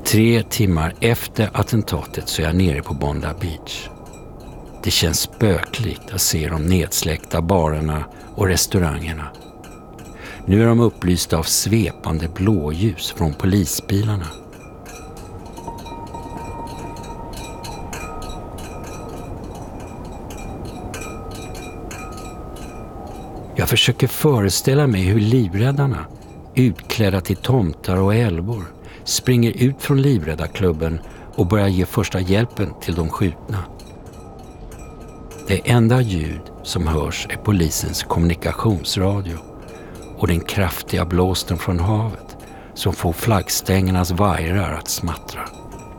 3 timmar efter attentatet så är jag nere på Bondi Beach. Det känns spökligt att se de nedsläckta barerna och restaurangerna. Nu är de upplysta av svepande blåljus från polisbilarna. Jag försöker föreställa mig hur livräddarna, utklädda till tomtar och älvor, springer ut från livräddarklubben och börjar ge första hjälpen till de skjutna. Det enda ljud som hörs är polisens kommunikationsradio och den kraftiga blåsten från havet som får flaggstängernas vajrar att smattra.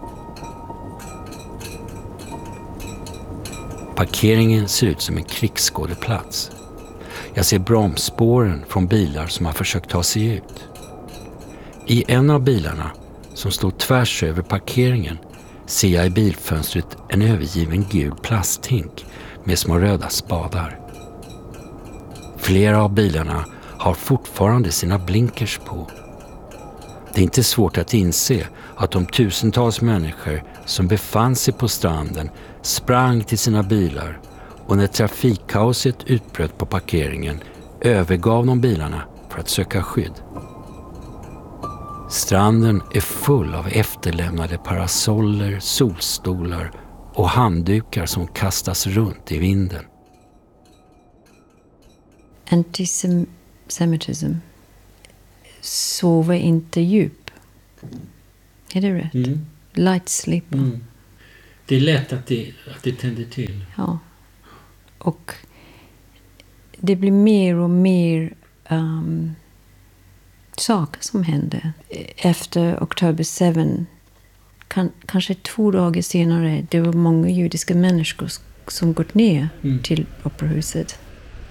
Parkeringen ser ut som en krigsskådeplats. Jag ser bromsspåren från bilar som har försökt ta sig ut. I en av bilarna, som står tvärs över parkeringen, ser jag i bilfönstret en övergiven gul plasthink med små röda spadar. Flera av bilarna har fortfarande sina blinkers på. Det är inte svårt att inse att de tusentals människor som befann sig på stranden sprang till sina bilar och när trafikkaoset utbröt på parkeringen övergav de bilarna för att söka skydd. Stranden är full av efterlämnade parasoller, solstolar och handdukar som kastas runt i vinden. Antisemitism sover inte djup. Är det rätt? Mm. Light sleep. Mm. Det är lätt att det tänder till. Ja. Och det blir mer och mer saker som händer. Efter October 7, kanske 2 dagar senare, det var många judiska människor som gått ner till operahuset.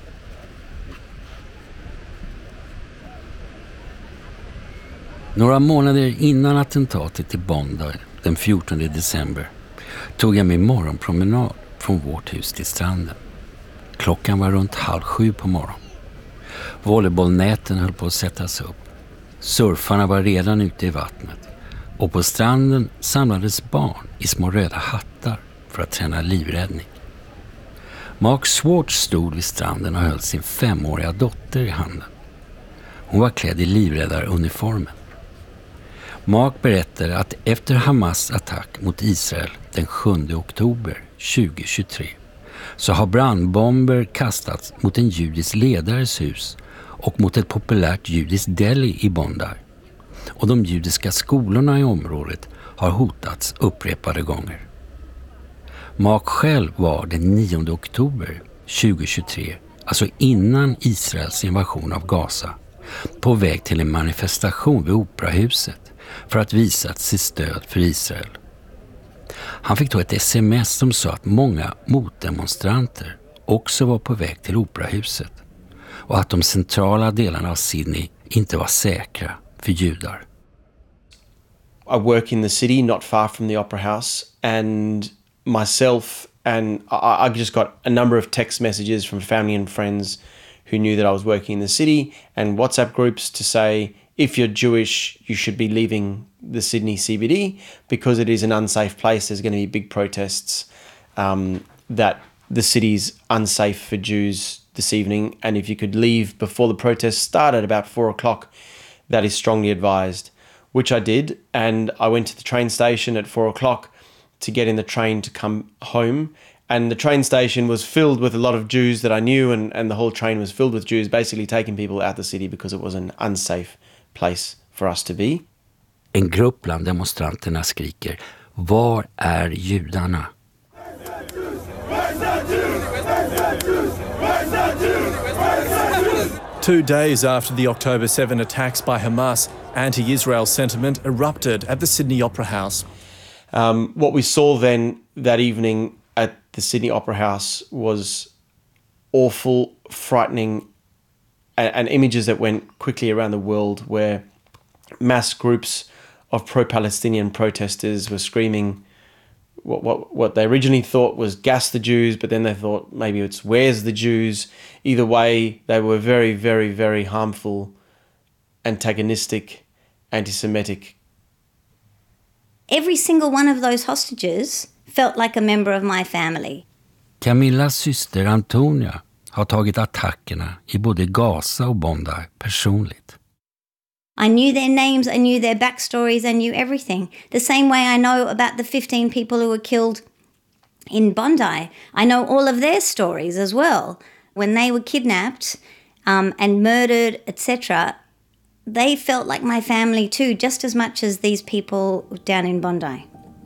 Några månader innan attentatet i Bondi den 14 december tog jag min morgonpromenad från vårt hus till stranden. Klockan var runt 6:30 på morgonen. Volleybollnäten höll på att sättas upp. Surfarna var redan ute i vattnet. Och på stranden samlades barn i små röda hattar för att träna livräddning. Mark Swartz stod vid stranden och höll sin 5-åriga dotter i handen. Hon var klädd i livräddaruniformen. Mark berättade att efter Hamas attack mot Israel den 7 oktober 2023 så har brandbomber kastats mot en judisk ledares hus och mot ett populärt judiskt deli i Bondi. Och de judiska skolorna i området har hotats upprepade gånger. Mark själv var den 9 oktober 2023, alltså innan Israels invasion av Gaza, på väg till en manifestation vid Operahuset för att visa sitt stöd för Israel. Han fick då ett sms som sa att många motdemonstranter också var på väg till Operahuset och att de centrala delarna av Sydney inte var säkra för judar. I work in the city not far from the Opera House, and myself and I just got a number of text messages from family and friends who knew that I was working in the city, and WhatsApp groups to say, if you're Jewish, you should be leaving the Sydney CBD because it is an unsafe place. There's going to be big protests that the city's unsafe for Jews this evening. And if you could leave before the protests start at about 4 o'clock, that is strongly advised, which I did. And I went to the train station at 4 o'clock to get in the train to come home. And the train station was filled with a lot of Jews that I knew, and the whole train was filled with Jews, basically taking people out of the city because it was an unsafe place for us to be. En grupp bland demonstranterna skriker: var är judarna? 2 days after the October 7 attacks by Hamas, anti-Israel sentiment erupted at the Sydney Opera House. What we saw then that evening at the Sydney Opera House was awful, frightening, and images that went quickly around the world where mass groups of pro-Palestinian protesters were screaming what they originally thought was gas the Jews, but then they thought maybe it's where's the Jews. Either way, they were very, very, very harmful, antagonistic, anti-Semitic Every single one of those hostages felt like a member of my family. Camillas syster Antonia har tagit attackerna i både Gaza och Bondi personligt. I knew their names, I knew their backstories, I knew everything. The same way I know about the 15 people who were killed in Bondi. I know all of their stories as well. When they were kidnapped and murdered, etc., they felt like my family too, just as much as these people down in Bondi.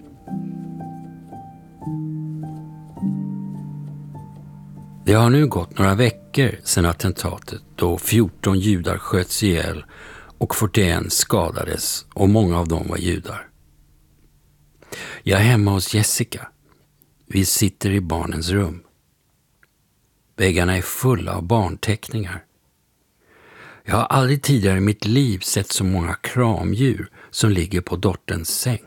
Det har nu gått några veckor sedan attentatet då 14 judar sköts ihjäl och 41 skadades och många av dem var judar. Jag är hemma hos Jessica. Vi sitter i barnens rum. Väggarna är fulla av barnteckningar. Jag har aldrig tidigare i mitt liv sett så många kramdjur som ligger på dotterns säng.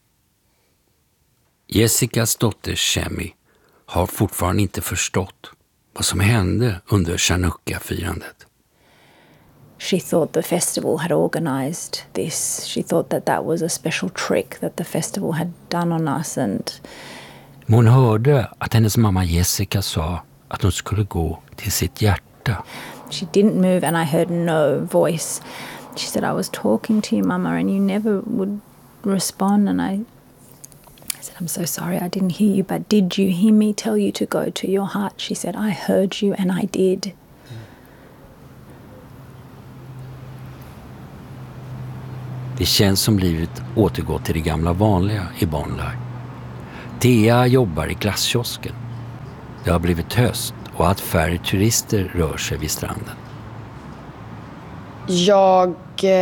Jessicas dotter Shemi har fortfarande inte förstått vad som hände under Chanukka-firandet. She thought the festival had organized this. She thought that was a special trick that the festival had done on us. Hon hörde att hennes mamma Jessica sa att hon skulle gå till sitt hjärta. She didn't move and I heard no voice. She said, I was talking to you, Mama, and you never would respond. And I said, I'm so sorry, I didn't hear you, but did you hear me tell you to go to your heart? She said, I heard you and I did. Det känns som livet återgår till det gamla vanliga i Bondi. Thea jobbar i glasskiosken. Det har blivit höst och allt färre turister rör sig vid stranden. Jag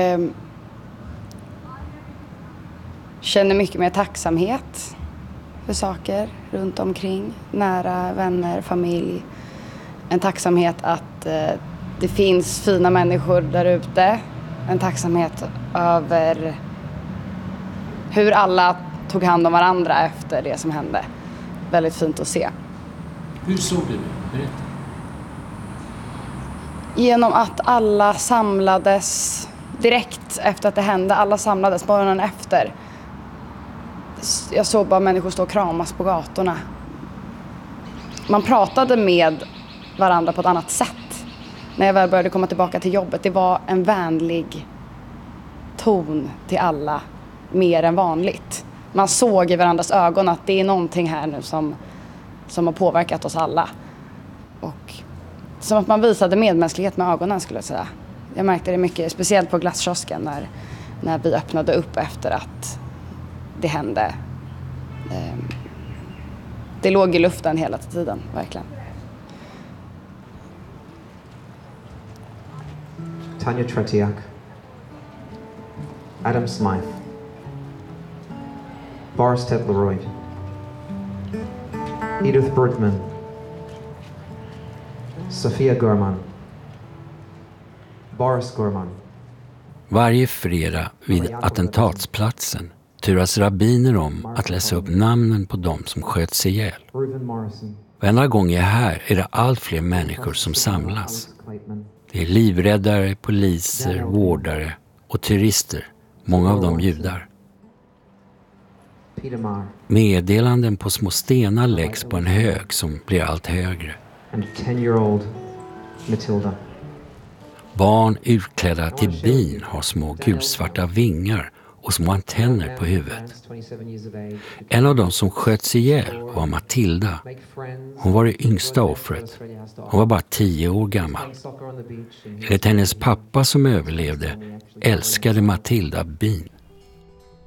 känner mycket mer tacksamhet för saker runt omkring. Nära, vänner, familj. En tacksamhet att det finns fina människor där ute. En tacksamhet över hur alla tog hand om varandra efter det som hände. Väldigt fint att se. Hur såg du det? Berätta. Genom att alla samlades direkt efter att det hände. Alla samlades morgonen efter. Jag såg bara människor stå och kramas på gatorna. Man pratade med varandra på ett annat sätt. När jag väl började komma tillbaka till jobbet. Det var en vänlig ton till alla. Mer än vanligt. Man såg i varandras ögon att det är någonting här nu som har påverkat oss alla. Och som att man visade medmänsklighet med ögonen, skulle jag säga. Jag märkte det mycket, speciellt på glasskiosken när vi öppnade upp efter att det hände. Det låg i luften hela tiden, verkligen. Tanya Tretiak, Adam Smythe, Boris Tetleroyd, Edith Bergman, Sofia Gorman, Boris Gorman. Varje fredag vid attentatsplatsen turas rabbiner om att läsa upp namnen på dem som sköts ihjäl. Varenda gång jag är här är det allt fler människor som samlas. Det är livräddare, poliser, vårdare och turister, många av dem judar. Meddelanden på små stenar läggs på en hög som blir allt högre. Barn utklädda till bin har små gulsvarta vingar och små antenner på huvudet. En av dem som sköts ihjäl var Matilda. Hon var det yngsta offret. Hon var bara 10 år gammal. Enligt hennes pappa som överlevde älskade Matilda bin.